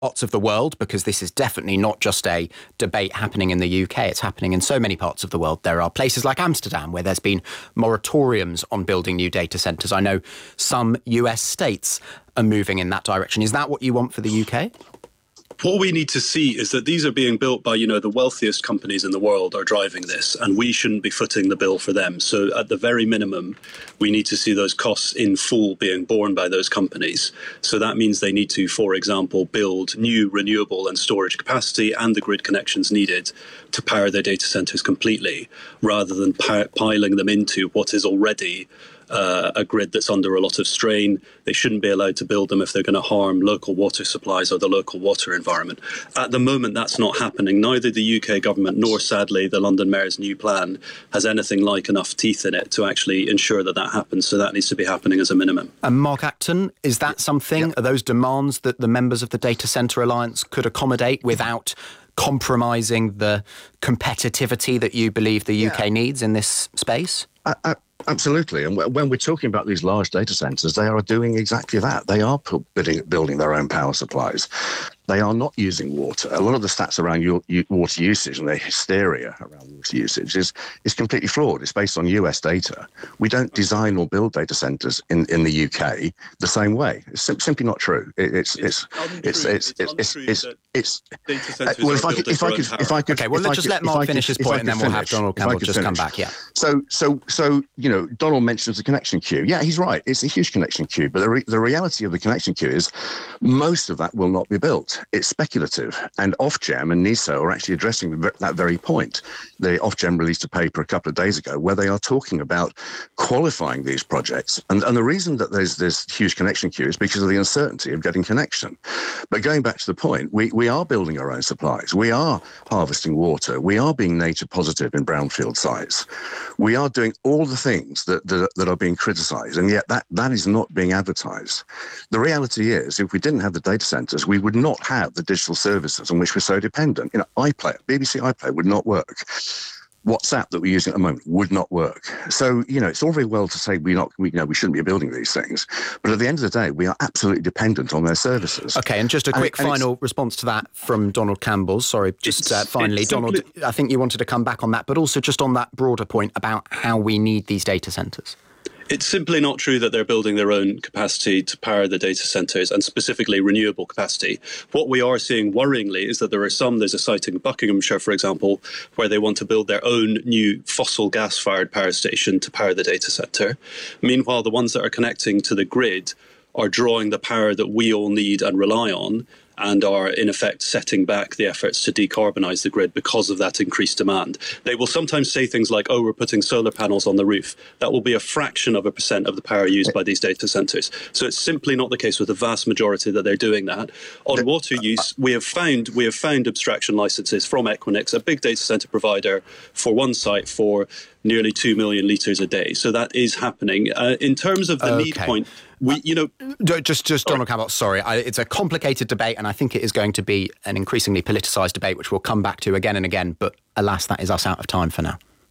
parts of the world, because this is definitely not just a debate happening in the UK, it's happening in so many parts of the world. There are places like Amsterdam where there's been moratoriums on building new data centres. I know some US states are moving in that direction. Is that what you want for the UK? What we need to see is that these are being built by, the wealthiest companies in the world are driving this, and we shouldn't be footing the bill for them. So at the very minimum, we need to see those costs in full being borne by those companies. So that means they need to, for example, build new renewable and storage capacity and the grid connections needed to power their data centres completely, rather than piling them into what is already a grid that's under a lot of strain. They shouldn't be allowed to build them if they're going to harm local water supplies or the local water environment. At the moment, that's not happening. Neither the UK government nor, sadly, the London Mayor's new plan has anything like enough teeth in it to actually ensure that happens. So that needs to be happening as a minimum. And Mark Acton, is that something, are those demands that the members of the Data Centre Alliance could accommodate without compromising the competitivity that you believe the UK needs in this space? Absolutely. And when we're talking about these large data centres, they are doing exactly that. They are building their own power supplies. They are not using water. A lot of the stats around water usage and the hysteria around water usage is completely flawed. It's based on US data. We don't design or build data centres in the UK the same way. It's simply not true. If I could. Okay, well, let's just let Mark finish his point, and then we'll have Donald Campbell just come back. Yeah. So Donald mentions the connection queue. Yeah, he's right. It's a huge connection queue, but the reality of the connection queue is most of that will not be built. It's speculative, and Ofgem and NESO are actually addressing that very point. The Ofgem released a paper a couple of days ago where they are talking about qualifying these projects, and the reason that there's this huge connection queue is because of the uncertainty of getting connection. But going back to the point, we are building our own supplies. We are harvesting water. We are being nature positive in brownfield sites. We are doing all the things that are being criticised, and yet that is not being advertised. The reality is, if we didn't have the data centres, we would not have the digital services on which we're so dependent. iPlayer, BBC iPlayer would not work. WhatsApp that we're using at the moment would not work. So, it's all very well to say we shouldn't be building these things, but at the end of the day, we are absolutely dependent on their services. Okay, and just a quick final response to that from Donald Campbell. Sorry, finally, Donald, I think you wanted to come back on that, but also just on that broader point about how we need these data centres. It's simply not true that they're building their own capacity to power the data centres, and specifically renewable capacity. What we are seeing worryingly is that there's a site in Buckinghamshire, for example, where they want to build their own new fossil gas-fired power station to power the data centre. Meanwhile, the ones that are connecting to the grid are drawing the power that we all need and rely on, and are in effect setting back the efforts to decarbonise the grid because of that increased demand. They will sometimes say things like, we're putting solar panels on the roof. That will be a fraction of a percent of the power used by these data centres. So it's simply not the case with the vast majority that they're doing that. On water use, we have found abstraction licences from Equinix, a big data centre provider, for one site for nearly 2 million litres a day. So that is happening. In terms of the need point, Just Donald Campbell, sorry. It's a complicated debate, and I think it is going to be an increasingly politicised debate, which we'll come back to again and again. But alas, that is us out of time for now.